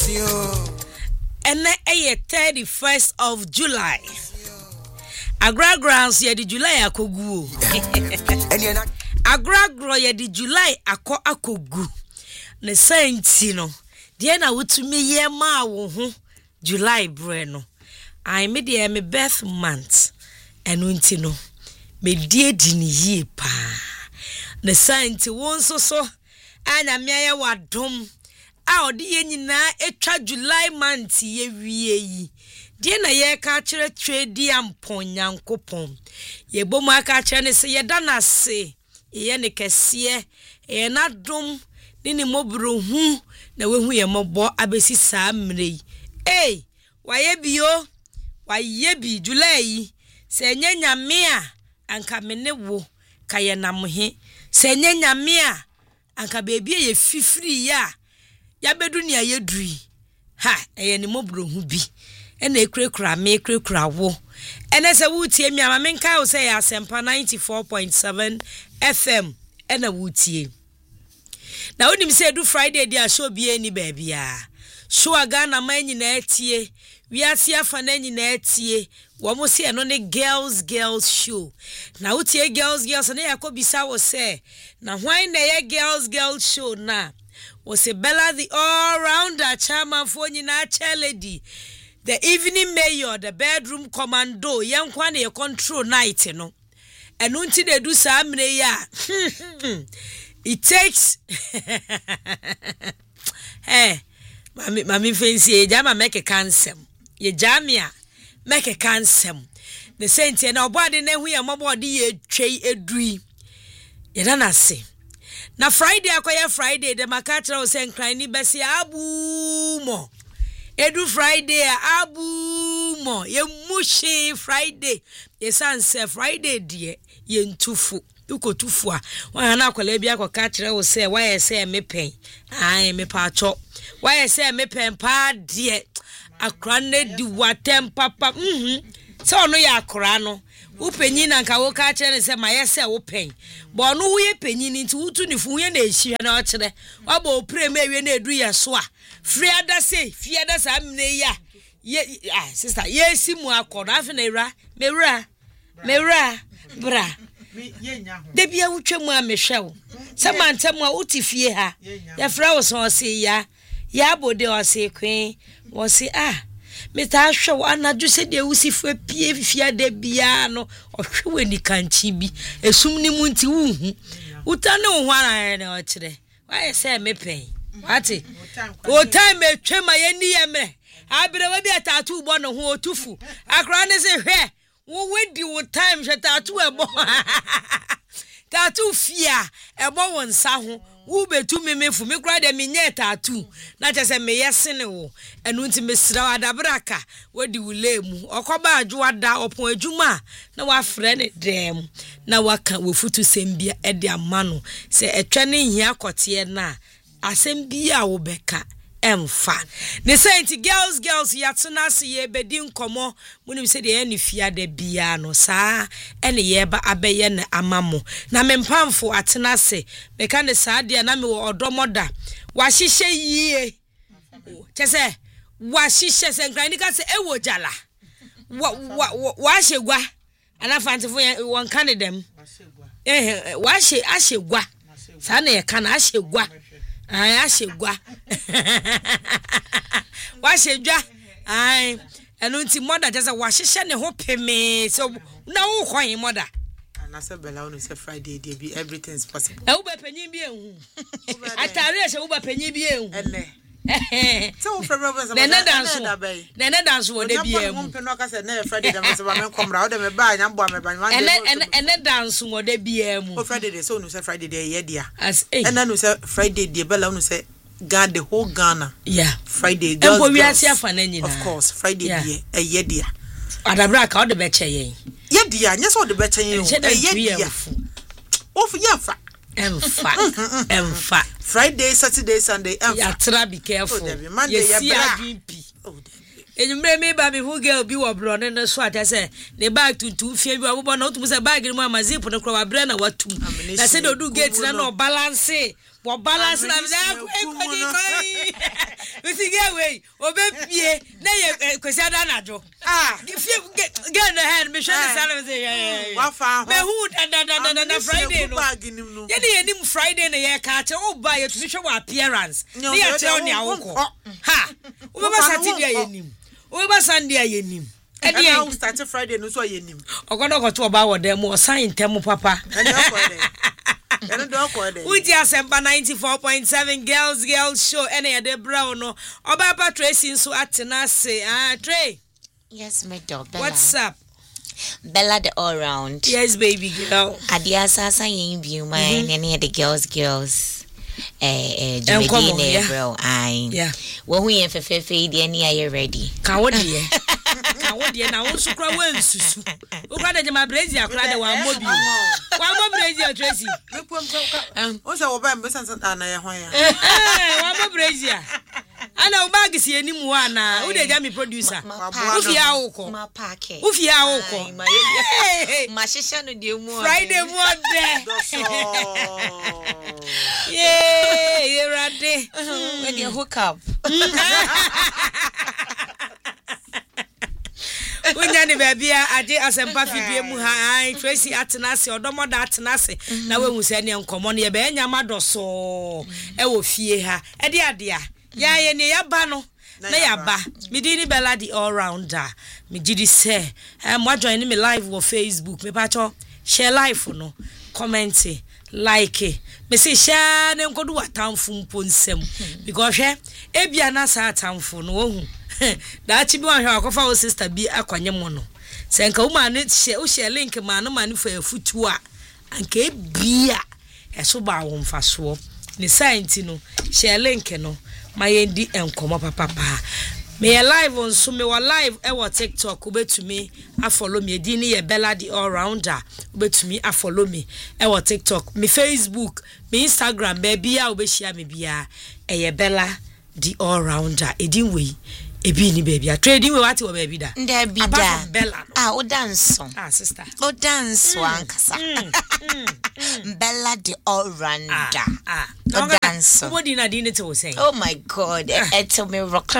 And the 31st of July. Agra ye di July akogu. Agra ye di July akogu. Ne sainti no. Die na wutumi ye ma wo ho July bre no. I me de me birth month. Enu nti no. Me die di ni yi pa. Ne sainti won so anya me ye wadom. A odi ye nyina etwa July month ye wie yi. Die na ye ka kire trade ampon yankopon. Ye bom aka kire ne se ye da na se. Ye ne kese ye na dom ni mobro hu na we hu ye mobo abesi saa mre. Waye bio waye bi July se nyanya me a anka me ne wo ka ye nam he. Se nyanya me a anka bebi ye fifiri ya bedu ni ayedui ha eye ni mobro hu bi ena ekrekura me ekrekura wo ena se wutie mi ama menka wo se ya Asempa 94.7 FM ena wutie na onim se du Friday dia show bi eni baabia show aga na manyi na etie wiase afa na nyi na etie wo mo se no ne girls show na wutie girls na yakobisa wo se na hwan na ye girls show na was a Bella the all-rounder chairman for nyina lady, the evening mayor, the bedroom commando, young kwane ye control night no. And until they do some ya. It takes Mami fancy jama make a cancel. Ye jamia make a cancel. The saint and our body ne we am body ye tray a dream. Ye dana say. Na Friday akoya Friday de makatra o se nkran ni bese abu mo edu Friday abu mo ye mushi Friday ye sanse Friday die ye ntufu ukotufu a wan na akola bia akokatra o se why se me pen ai me pa cho why se me pen pa die akra ne di watem papa se ono ya akra no wo penyin na nka wo ka kire se maye se wo pen bo no wo ye penyin nti wutu ni fu ye na ehia na o kire wa bo prem ewie na edu ye so a fiada sa mne ya ye sister ye si mu akọ na afi na era mewra bra de bia wutwa mu a mehwe wo se mantem a utifie ha ya fra wo so se ya bode o se kwen wo se meta hwe anaju se de wusifu pie fifia de bia no ohwe ni kanchi bi esum ni mu nti wuhu utane wo hwana na o kire why say me pen ati o time etwema ye ni ye mre abire wa bi atatu bo no ho otufu akra ne se hwe wo wedi wo time hwe tatu ebo tatu fia ebo won sa ho wo betu memefu me kra de menye tatu na chese me yesene wo enu nti mesira wadabraka wadi wulemu okoba adwo ada opon adwuma na wa frɛ ne dem na waka wofutu sembia ede amano se etwa ne hia kote na asembia wo beka emfa ne saint girls yatuna se ye bedi nkomo munim se de ye ne fia da bia no saa ene ye ba abeye ne amamo na mempamfo atena se beka ne saa de na me wo odomoda wa hihye yie chese wa hihye se nkran ka se ewo jala wa hyegwa ana fantifo won kan dem wa hyegwa saa na ye kan ahyegwa ashegwa washegwa ai enu nti moda just wahihye ne ho peme so na wo kwan moda na se bela onu se Friday dey be everything is possible e wo be panyin bi ehu atare se wo be panyin bi ehu so problem is na dance wo de bi ehu mo peno ka se na Friday dem se ba men komra wo de me ba nya mbo me ba ene dance wo de bi ehu o Friday dey so onu se Friday dey ye dia ena nu se Friday dey bela onu se God the whole Ghana Friday girls of course Friday dey ye dia adabra ka o de be che ye dia nya so de be che ye ye dia o fu ye fa emfa Friday Saturday Sunday emfa ya tra be careful Monday ya bra enumre me ba me hu girl bi wo bro ne so ata se ne bag tutu fie bi wo na otum se bag ni mu amazip ne kro wa bre na watum na se do gate na no balance wo balance na We see get way. Obepie na ye kwesi ada najo. Get the hand me show the salary say. Wa fa ho. Me hu da Friday no. Ye nim Friday na ye ka che o ba ye to show appearance. Ne ya che on ya woko. Ha. O ba Saturday ye nim. O ba Sunday ye nim. And now start Friday no so ye nim. Ogodo go to oba wo dem o sign temu papa. Uji Asempa 94.7 girls show ene de brown no oba pa Tracy nso atena se Trey. Yes, my dog Bella. What's up? Bella the all round. Yes, baby girl. Adia sasa yin view my ene the girls Jumedine bro I. Yeah. Wo hu yen fefefe di ene are you ready? Kan wo de na wo so kra wan susu. Wo kra de ma brazi akra de wa mobi. Wa mo brazi Tracy. O se wo ba mbesan na ye hwan ya. Wa mo brazi a. Ana o bag si enim wa na. Wo de ja me producer. Wo fi awoko. Ma paake. Wo fi awoko. Ma shisha no de mu. Friday mu ode. Yeah, you ready? When you hook up. Unya ni baby aje Asempa fidie mu ha Tracy atenase odomoda atenase na we hu se ne nkomo ne be nya madoso e wo fie ha e de ade a ya ye ne ya ba no na ya ba me di ni Bella the all rounder me gidi se mo join me live wo Facebook me pa cho share live no comment like me say share ne nkodu atamfo mpo nsem because e bia na sa atamfo no wo hu da chi bi wan hwa akofa o sister bi akwanye mo no se nka wo ne share link ma no fa afutu a anka bia eso ba wo mfaso ni science no share link no ma yendi enkomo papa me live on so me wa live e wo TikTok obetumi afollow me di ni ye Bella the all rounder obetumi afollow me e wo TikTok me Facebook me Instagram baby a obehia me bia e ye Bella the all rounder edin we ebi ni baby a trading we what baby da Nda bi da Bella o dance sister o dance ankasa Bella the all rounder o dance what did Nadine to say? Oh my god it's me rock.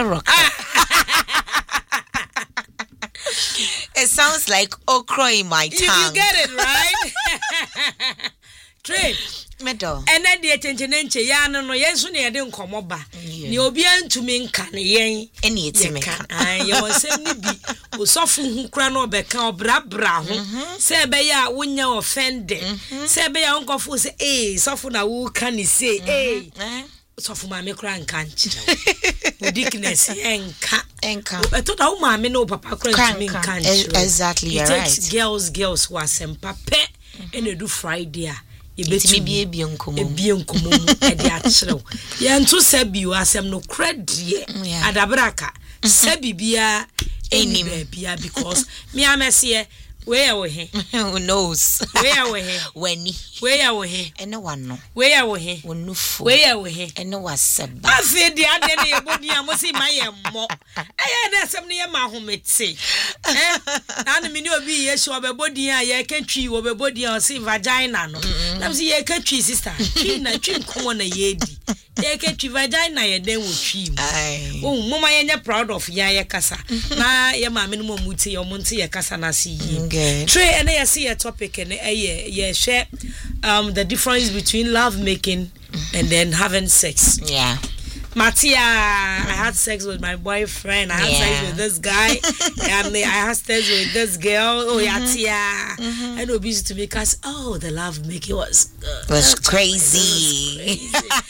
It sounds like okra in my tongue. You get it right. Trade medo ene de chenche ya no yesu ne de nkomo ba ni obi antumi nka ne yen ene etime ka ye wonsem ni bi osofu hu kra no obeka obrabra ho se be ya wonya offended se be ya nkofo se sofu na wo ka ni se sofu ma me kra nka nchira ridiculous enka eto da wo ma me no papa kra ntumi nka nchira exactly you're right girls wasem papa ene do Friday a ebetimi bie nkomo e de akyerɛw ye nto sabi o asɛm no kradie adabraka sabi bia eni bia because me amese where we he who knows where we he weni where we he ene wano where we he wonufu where we he ene waseba afi de ade ne yebodi amosi ma ye mmo eye na asɛm ne ye ma homete na no me ni obi ye so obebodi a ye katwi obebodi a si vagina no na me ye katwi sister twi na twi nkomo na ye di ye katwi vagina ye den wo twi mu mama ye nya proud of ya ye kasa na ye ma me no mo muti ye mo nti ye kasa na si ye Trey and I see a topic and share the difference between love making and then having sex. Yeah. Matia, I had sex with my boyfriend. I had sex with this guy. And I had sex with this girl. Oh, Tia. And it was to make us, the love making was crazy.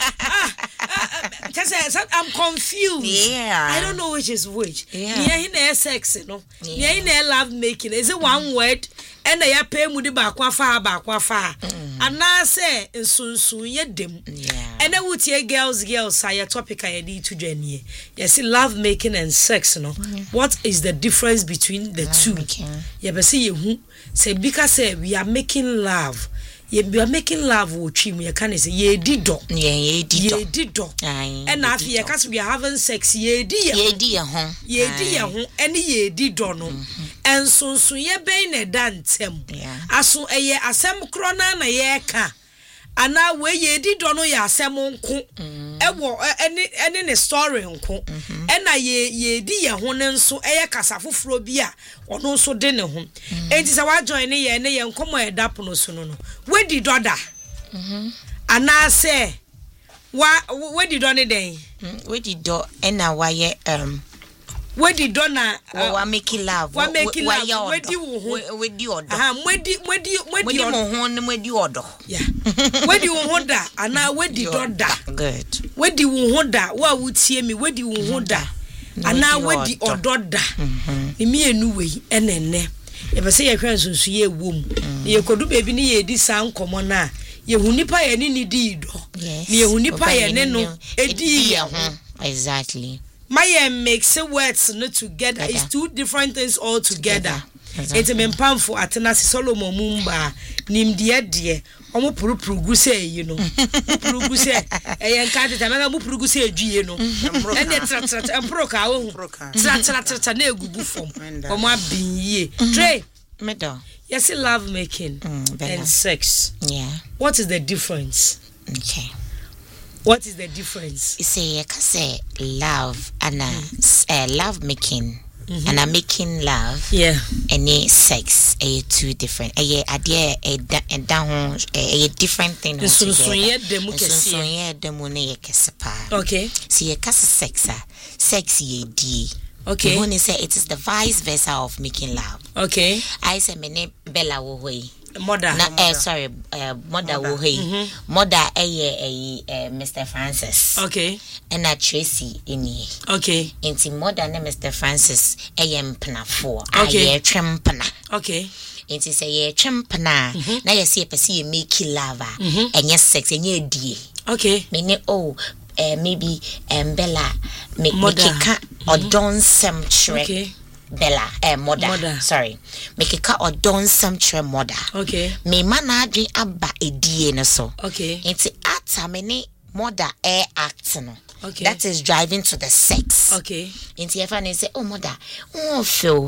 I'm confused. Yeah. I don't know which is which. Yeah, sex, you know. Yeah, love making. Is it one word? And I pay mudi bakwafa. And now say sunsun ye dem. And then would ye girls say topic I need to journey. Yes, love making and sex, no. What is the difference between the two? Yeah, but see you say because say we are making love. We are making love with him. You can say ye dido. Ye dido. And now because we are having sex, ye di ho. Any ye dido no. And so ye be ne dantem. Aso eye asem krona na ye ka. ana we ye di do no ya asem nko ewo ene ne story nko ena ye di ye ho ne nso eye kasa foforo bi a ono nso de ne ho enti se wa join ne ye nkomo edap no so no we di doda ana se we di do ne den we di do ena wa ye we di do na wa make love we di odo we di odo yeah we di wo ho da ana we di do da good we di wo ho da wa wutie mi we di wo ho da ana we di odo da emi enu we enenne e be se ye hwan sunsu ye wom ye kodu bebi ni ye di san komo na ye hunipa ye ni di do ye hunipa ye ne no edi ye ho exactly my makes words not together. It's two different things all together. It's a mempamfo atena Solomon Mumba nim die omo puru say you know puru say e enka tete mega mu puru say adwie no e ne tra emproka wo tra na egubu fom omo abinye Trey medo yes love making and sex what is the difference okay what is the difference? You say love and love making and making love. Yeah. And sex are two different. A different thing. Okay. See a sex ye d. Okay. When you say it is the vice versa of making love. Okay. I say my name Bella Wowe. Mother. Mother Wowe. Mother Mr. Francis. Okay. And Tracy ini. Okay. Inti mother ne Mr. Francis penafo. Okay. Trempana. Okay. Inti say ye trempana. Na ye see pesi ye make love. Enye sex enye die. Okay. Mene maybe Bella make ka odon sem tre. Okay. Bella mother. Sorry. Make a cut or don some tre mother. Okay. Me mana dream abba edie no so. Okay. It's ata many mother act no. Okay. That is driving to the sex. Okay. Into your fan say, oh mother, oh Phil,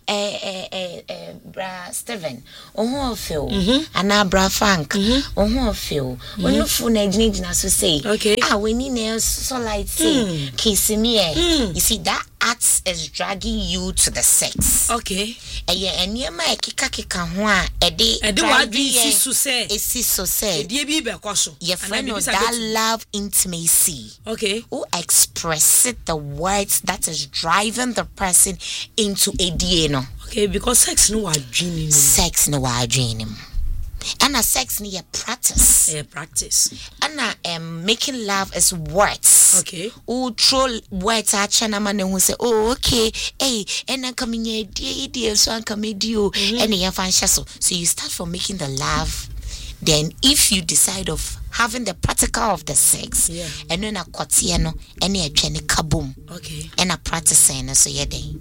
bra Steven, oh Phil, and bra Frank, oh Phil. When you phone a so say, okay. We need nails so light say, kissing me. You see that act is dragging you to the sex. Okay. And you my kika hoa a day what so say so say your friend knows that love intimacy. Okay. Who express it the words that is driving the person into a DNA. Okay, because sex no wa dreaming. Sex no wa dreaming. And a sex ni a practice. A practice. And making love is words. Okay. Who troll words are chana man who say, oh okay, hey, and then coming here, dear, so I'm coming you, and you fan so you start from making the love. Then if you decide of having the practical of the sex, and then a quotiano, and a jenny kaboom. Okay. And a practicing so yeah day.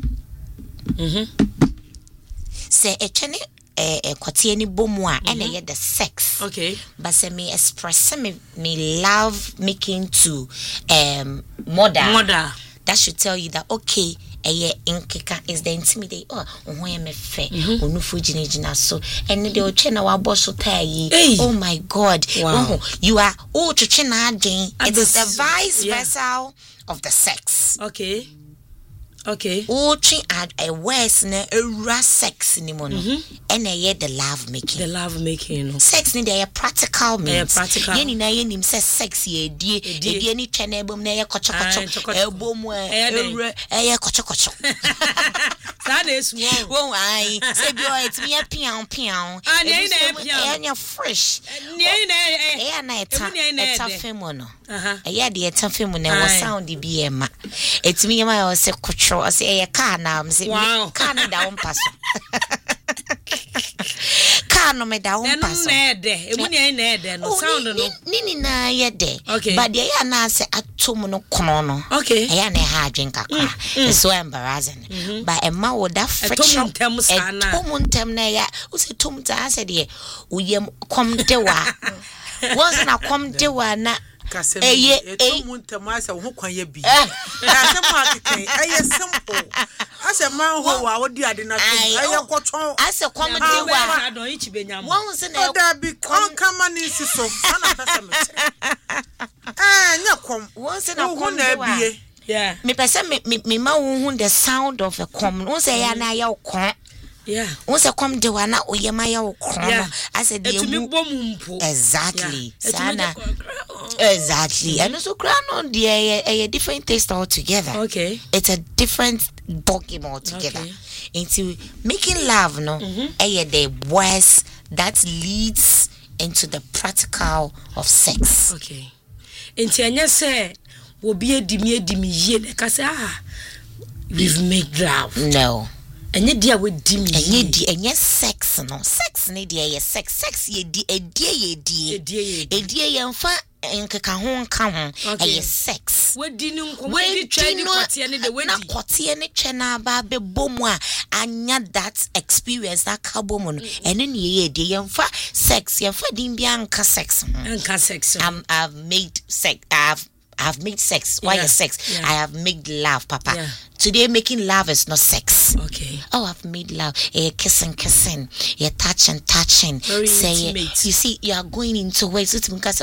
Say a jenny quotiani bomwa and a the sex. Okay. But say me express me love making to mother. That should tell you that okay. Inkeka is the intimidate. Oh, when me fe, onufu jina so, and the ochena wa boss so tie. Oh my God! Wow. You are chochena again. It is the vice versa of the sex. Okay. Okay. Ochi add a worse ne a sex ni mono, and the love making. The love making. Sex ni a practical means. Practical. Yeni na yenim se sex ye die ni chene bom na ye kocho ebom kocho. That is one. Won I say bio it me pian. And you fresh. Na eta femono. De eta femono was sound bi e ma. It me ma say kocho I say car now say car na da pass. Car no me da pass. No sound no. Nini na ye de. Okay. But the ya na say atom no kono no. Okay. Ya na ha drink akwa. It's so embarrassing. But a ma would that friction. Tomuntem na ya. U say tomta say de uyem kom de wa. Once na kom de wa na say man ho wa odi ade na aye koton as a common day wa don ichi benyam won say na da bi kon kama ni siso ana pesa me nya kom won say na kom na bie yeah me pesa me ma won the sound of a com won say ya na ya kon yeah won say come de wa na oyema ya okron I said exactly sana exactly and so crown on the a different taste altogether. Okay, it's a different ballgame altogether. Okay. Into making love no the words that leads into the practical of sex. Okay, into anya say will be a dimi ye because we've made love. No. Enye dia we di me enye sex no sex ne dia ye sex ye di edie ye mfa nkeka ho nka ho eye sex we di ni nko we di twa ni kote ne de we di na kote ne twa na ba be bomu a anya that experience that kabomu no ene ne ye die ye mfa sex ye mfa din bia nka sex I've made sex. Why sex? Yeah. I have made love, Papa. Yeah. Today, making love is not sex. Okay. Oh, I've made love. Kissing. You're touching. Very intimate. You see, you are going into ways. Cuddling.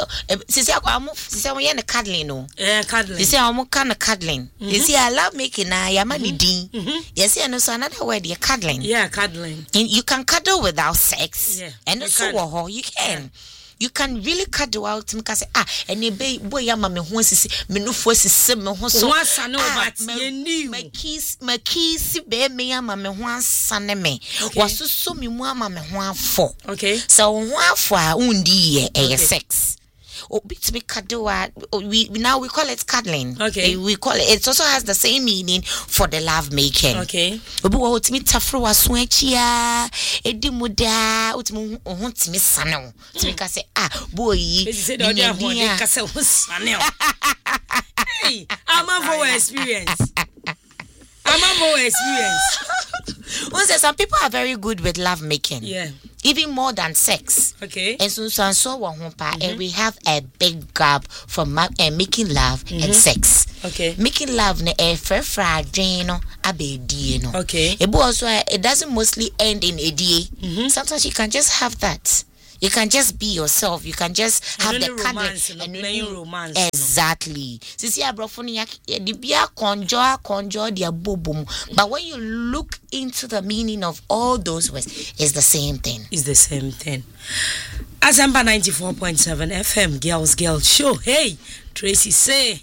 Cuddling. You see, I'm kind of cuddling. You see, I love making. You see, and also another word, you're cuddling. Yeah, cuddling. And you can cuddle without sex. Yeah. And also, you can. Yeah. You can really cut the out because and you be boy yama me ho sisi me no fo sisi me ho so my keys be me yama me ho ansane me wasuso me mu ama me ho afo. Okay, so ho afo a undi ye sex bit me cuddle we call it cuddling. Okay, we call it also has the same meaning for the love making. Okay, obi wo timi tafro waso achia edi muda utimi ho timi sane timi ka say boy you say the other one dey ka say ho sane hey I'm a experience. Well, some people are very good with love making. Yeah. Even more than sex. Okay. And and we have a big gap from making love and sex. Okay. Making love okay. It doesn't mostly end in a day. Sometimes you can just have that. You can just be yourself. You can just have the cuddling. Romance. Exactly. Sisi abrofoni di bia conjure dia bobum. But when you look into the meaning of all those words, it's the same thing. It's the same thing. Azamba 94.7 FM Girls Show. Hey, Tracy say.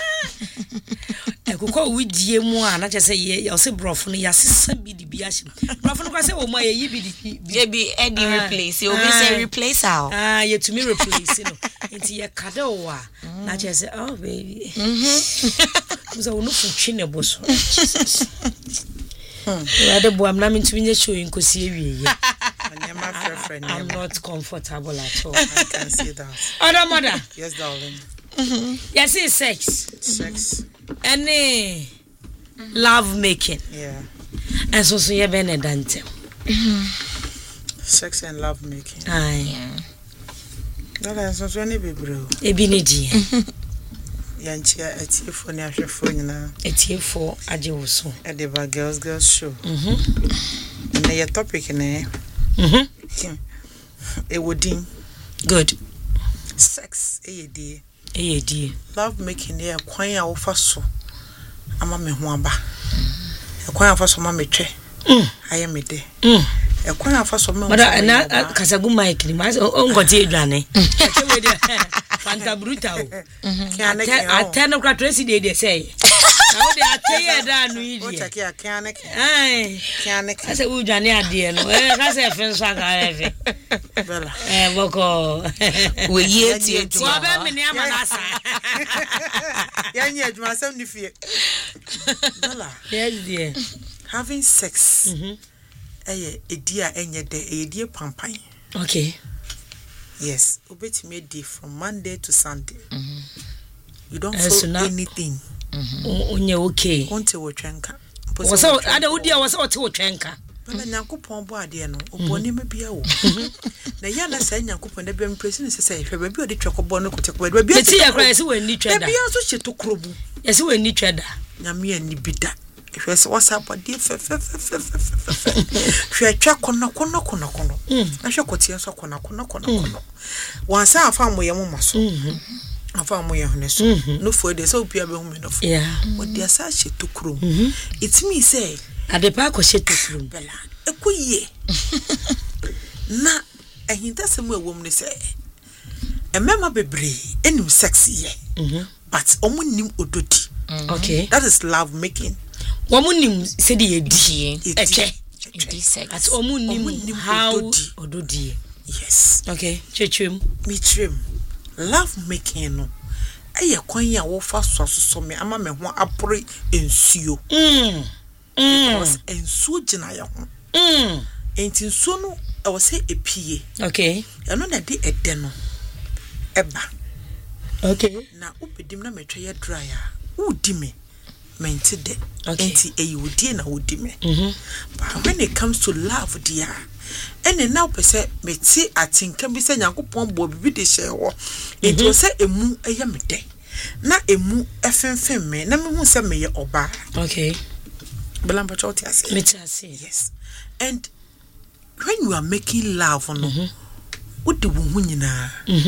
Ekuko widie mu a na chese ye say brofo no yasesa bi di biashim brofo no kwa say o ma ye bi di be Eddie replace you be say replace how ye to me replace no enti ye kada o a na chese oh baby so no futwi ne boso wade bo am na me ntumi nye show nkosi ewie I'm not comfortable at all. I can see that. Other mother. Yes, darling. Yes, it's sex. Any love making. Yeah. And so you been a dante. Sex and love making. Aye. That is so any baby bro. Ebinidi. Yanchia etifo ni ahwefo nyina. Etifo ajewoso. Edeba girls show. Na your topic na Ewodin. Good. Sex AD. Love making here kwan a wo fa so ama me ho aba. Kwan a fa so ma me twe. Aye me de. Kwan a fa so me. Mada na kasagu mic ni ma ongote edwane. Achewe de Fanta Bruta o. Ateno kwa Tracy de say. Now they are tired and we check your canic. Aye, canic. I said, we done it, no. That's a friend, so I have Boko. We yet, yes, dear. Having sex, a dear, a dear pampine. Okay. Yes, obey me day from Monday to Sunday. You don't feel anything. Onye okay. Onte wo twenka. So ada udi was ote wo twenka. Bana Nyankopon bo ade no, obone ma bia wo. Na ya na sa Nyankopon da bia mpresi ne sese hwe ba bia odi twekobɔ no kotekobɔ ba bia. Eti ya kra yesi we ni tweda. Bia so hye to krobu. Yesi we ni tweda. Nyame ani bida. if you say what's up dear hwe twa kono na hwe kotie so kono once afa moye mo maso afa moye hone so no for dey so pia be hu me no for what dey sa she to krom it means say adepa ko she to krom bela ekuye na ehinta semu ewom ne say emema bebre enim sexy ye but omunim ododi okay that is love making womunim se de yedi eche sex at omunim how ododi yes okay chechwem mitrim love making no eye kwan ya wo fa so me ama me ho apore ensuo because ensuo gina ya ho enti nsuo no I was say epie okay eno na de ede no eba okay na upedim na metwe ye dry a udi me mente de okay enti eyi udi na udi me but when it comes to love dear ene na opese meti atinka bi se Nyankopon bo bibi de hye wo enti o se emu eye me de na emu efenfen me na me hu se me ye oba okay belamba choti ase meti ase yes and when you are making love no udi wo hu nyina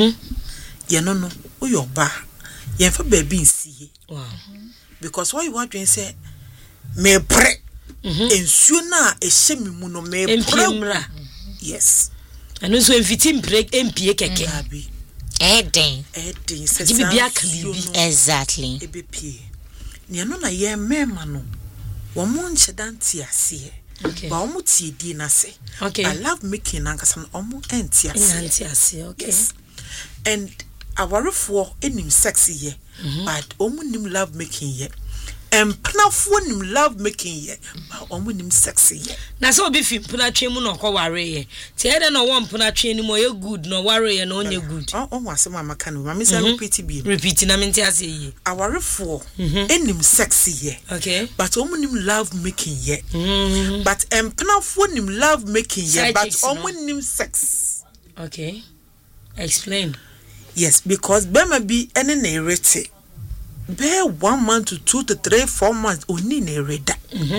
ye no uyoba ye fa baby nsie wow because why you are doing say me pre ensuo na ehye me mu no me pre yes and so inviting break mpie keke abi Eden se bibia ka bibi exactly ebepie ne no na ye mema no wo mo nchedanti ase okay ba wo mo tie di na se okay I love making ankasa no omo enti ase okay yes. And awarefo enim sexy ye but omunim love making ye empnafo nim love making ye but omunim sexy ye na so obi fi mpuna twe mu no kware ye ti ede no wo mpuna twe ni mo ye good no ware ye no onye good o wasem amaka no ma me say repeat na me nti ase ye awarefo enim sexy ye okay but omunim love making ye but empnafo nim love making ye but omunim sex okay explain. Yes, because Bema be any narrative. Bear 1 month to 2 to 3 4 months only narrate.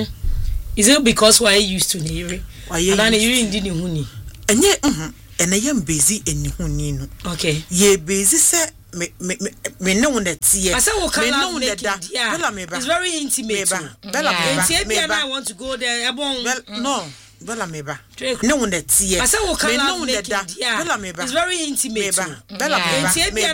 Is it because why used to narrate? Why you didn't huni? And yet, and I am busy in Hunino. Okay. Ye busy, sir. Me know that see. I it's very intimate. I want to go there. Well, no. Bella meba. No one that see. I said, it's very intimate. Bella meba.